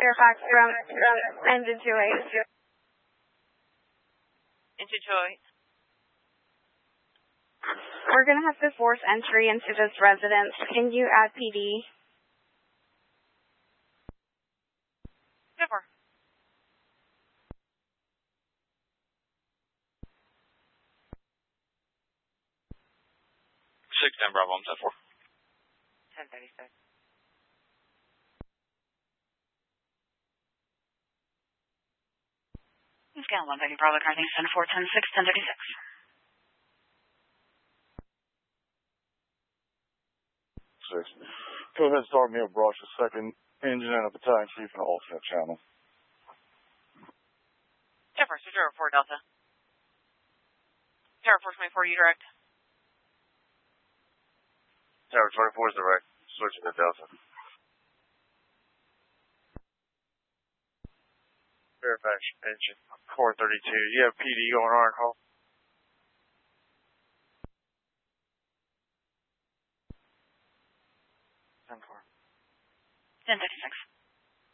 Fairfax from engine 28. Engine 208. We're going to have to force entry into this residence. Can you add PD? 10-4. 6-10 Bravo, I'm 10-4. 1036. Scan 130 Bravo, crossing 10-4, 10-6, 1036. 6. Go ahead and start me up, Brosh, the second engine and a battalion chief in the alternate channel. 10-4, switch over 4 Delta. Tower 424, you direct. Tower 24 is direct. Switching to Delta. Fairfax engine, core 32. You have PD going on call? Ten 36.